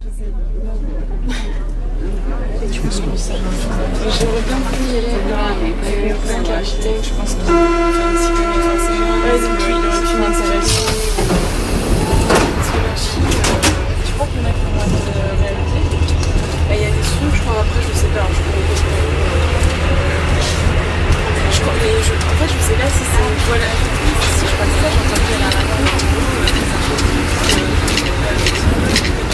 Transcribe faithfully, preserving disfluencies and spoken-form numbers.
Tu penses que ça j'aurais bien voulu y aller, mais après, je pense qu'il faut faire une cycle. Ouais, donc il aurait pu m'intéresser.